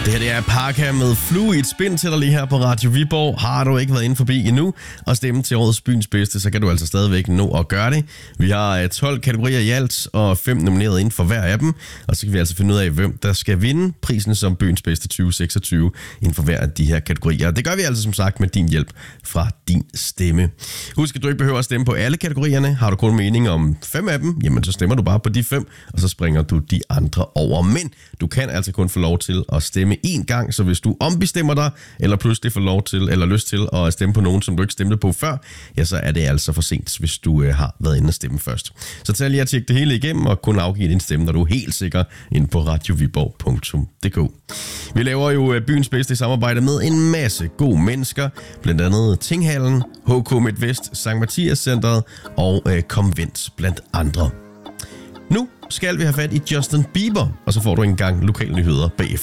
Det her det er Parka med Fluid Spin til dig lige her på Radio Viborg. Har du ikke været inde forbi endnu og stemme til årets byens bedste, så kan du altså stadigvæk nå at gøre det. Vi har 12 kategorier i alt og 5 nomineret inden for hver af dem. Og så kan vi altså finde ud af, hvem der skal vinde prisen som byens bedste 2026 inden for hver af de her kategorier. Det gør vi altså som sagt med din hjælp fra din stemme. Husk, at du ikke behøver at stemme på alle kategorierne. Har du kun mening om 5 af dem, jamen så stemmer du bare på de 5, og så springer du de andre over. Men du kan altså kun få lov til at stemme én gang, så hvis du ombestemmer dig, eller pludselig får lov til, eller lyst til at stemme på nogen, som du ikke stemte på før, ja, så er det altså for sent, hvis du har været inde og stemme først. Så tag lige at tjekke det hele igennem, og kun afgive din stemme, når du er helt sikker, inde på radioviborg.dk. Vi laver jo byens bedste i samarbejde med en masse gode mennesker, blandt andet Tinghallen, HK Midtvest, Sankt Mathias Centeret og Konvent blandt andre. Nu skal vi have fat i Justin Bieber, og så får du en gang lokalnyheder bagefter.